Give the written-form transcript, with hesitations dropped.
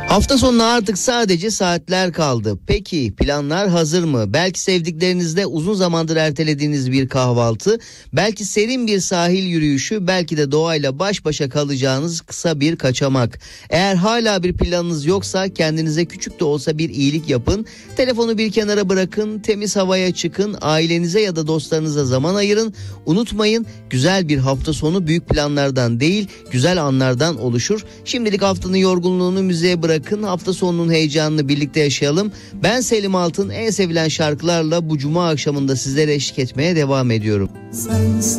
Hafta sonuna artık sadece saatler kaldı. Peki planlar hazır mı? Belki sevdiklerinizle uzun zamandır ertelediğiniz bir kahvaltı, belki serin bir sahil yürüyüşü, belki de doğayla baş başa kalacağınız kısa bir kaçamak. Eğer hala bir planınız yoksa kendinize küçük de olsa bir iyilik yapın. Telefonu bir kenara bırakın, temiz havaya çıkın, ailenize ya da dostlarınıza zaman ayırın. Unutmayın, güzel bir hafta sonu büyük planlardan değil, güzel anlardan oluşur. Şimdilik haftanın yorgunluğunu müzeye bırakın. Hafta sonunun heyecanını birlikte yaşayalım. Ben Selim Altın, en sevilen şarkılarla bu cuma akşamında sizlere eşlik etmeye devam ediyorum.